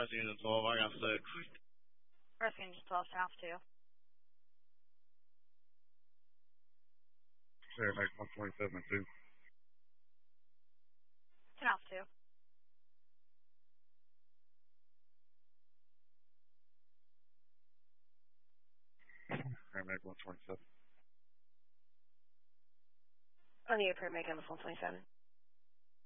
Press Engine 12, I got 6. Press Engine 12, South 2. Paramedic 127 and 2. South 2. Paramedic 127. I need a paramedic on the 127.